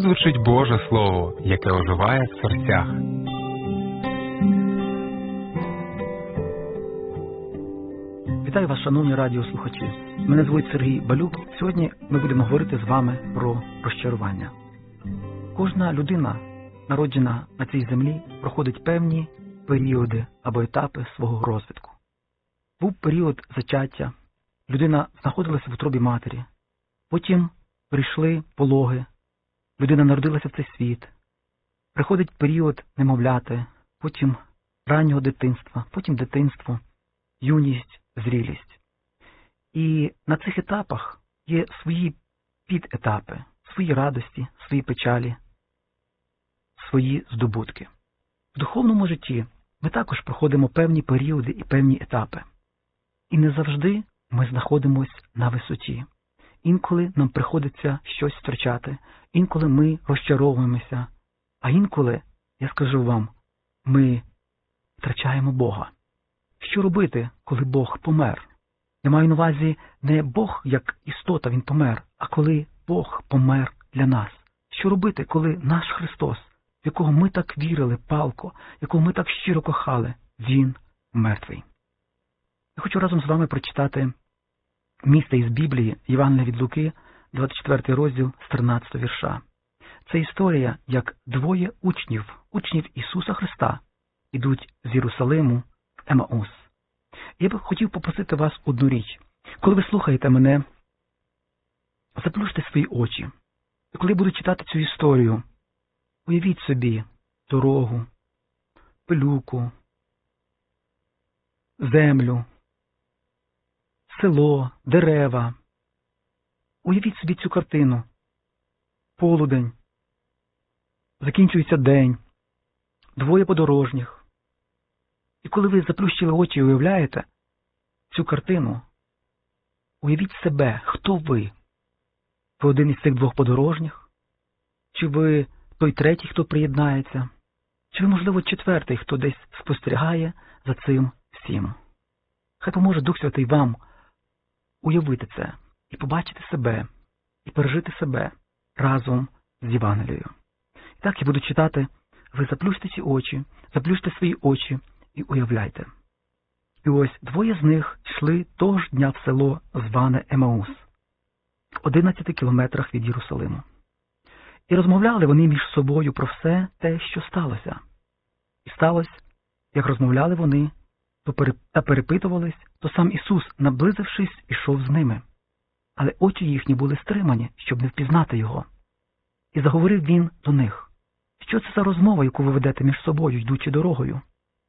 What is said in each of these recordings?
Тут звучить Боже Слово, яке оживає в серцях. Вітаю вас, шановні радіослухачі. Мене звуть Сергій Балюк. Сьогодні ми будемо говорити з вами про розчарування. Кожна людина, народжена на цій землі, проходить певні періоди або етапи свого розвитку. Був період зачаття, людина знаходилася в утробі матері, потім прийшли пологи, людина народилася в цей світ, приходить період немовляти, потім раннього дитинства, потім дитинство, юність, зрілість. І на цих етапах є свої підетапи, свої радості, свої печалі, свої здобутки. В духовному житті ми також проходимо певні періоди і певні етапи. І не завжди ми знаходимося на висоті. Інколи нам приходиться щось втрачати, інколи ми розчаровуємося, а інколи, я скажу вам, ми втрачаємо Бога. Що робити, коли Бог помер? Я маю на увазі не Бог як істота, Він помер, а коли Бог помер для нас. Що робити, коли наш Христос, в якого ми так вірили палко, якого ми так щиро кохали, Він мертвий? Я хочу разом з вами прочитати місце із Біблії, Євангелія від Луки, 24 розділ, з 13 вірша. Це історія, як двоє учнів Ісуса Христа, ідуть з Єрусалиму в Емаус. Я би хотів попросити вас одну річ. Коли ви слухаєте мене, заплющте свої очі. І коли я буду читати цю історію, уявіть собі дорогу, пилюку, землю, село, дерева. Уявіть собі цю картину. Полудень. Закінчується день. Двоє подорожніх. І коли ви заплющили очі і уявляєте цю картину, уявіть себе, хто ви? Ви один із цих двох подорожніх? Чи ви той третій, хто приєднається? Чи ви, можливо, четвертий, хто десь спостерігає за цим всім? Хай поможе Дух Святий вам уявити це і побачити себе, і пережити себе разом з Євангелією. І так я буду читати, ви заплющте ці очі, заплющте свої очі і уявляйте. І ось двоє з них йшли того ж дня в село, зване Емаус, в 11 кілометрах від Єрусалиму. І розмовляли вони між собою про все те, що сталося. І сталося, як розмовляли вони, та перепитувались, то сам Ісус, наблизившись, ішов з ними. Але очі їхні були стримані, щоб не впізнати Його. І заговорив Він до них: що це за розмова, яку ви ведете між собою, йдучи дорогою?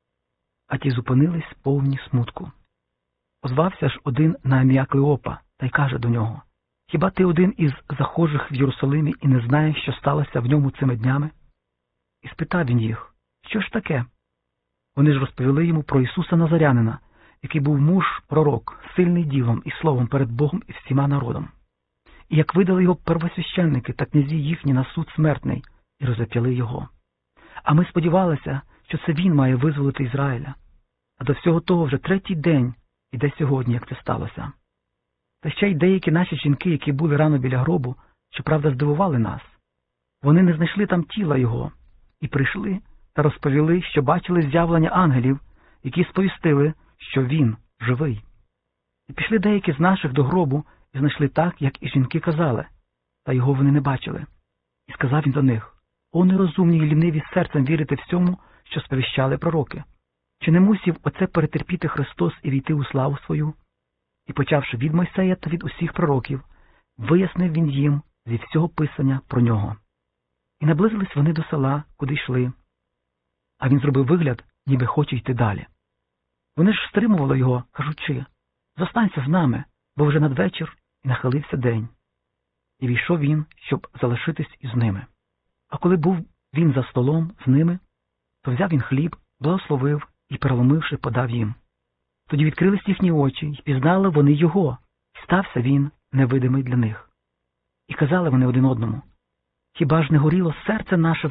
А ті зупинились повні смутку. Озвався ж один на ім'я Клеопа, та й каже до нього: хіба ти один із захожих в Єрусалимі і не знаєш, що сталося в ньому цими днями? І спитав він їх: що ж таке? Вони ж розповіли йому про Ісуса Назарянина, який був муж-пророк, сильний ділом і словом перед Богом і всіма народом. І як видали його первосвященники та князі їхні на суд смертний, і розап'яли його. А ми сподівалися, що це він має визволити Ізраїля. А до всього того вже третій день іде сьогодні, як це сталося. Та ще й деякі наші жінки, які були рано біля гробу, щоправда, здивували нас. Вони не знайшли там тіла його, і прийшли та розповіли, що бачили з'явлення ангелів, які сповістили, що він живий. І пішли деякі з наших до гробу і знайшли так, як і жінки казали, та його вони не бачили. І сказав він до них: о нерозумні і ліниві серцем вірити всьому, що сповіщали пророки. Чи не мусів оце перетерпіти Христос і війти у славу свою? І почавши від Мойсея та від усіх пророків, вияснив він їм зі всього писання про нього. І наблизились вони до села, куди йшли. А він зробив вигляд, ніби хоче йти далі. Вони ж стримували його, кажучи: зостанься з нами, бо вже надвечір і нахилився день. І війшов він, щоб залишитись із ними. А коли був він за столом з ними, то взяв він хліб, благословив і, переломивши, подав їм. Тоді відкрились їхні очі, і пізнали вони його, і стався він невидимий для них. І казали вони один одному: хіба ж не горіло серце наше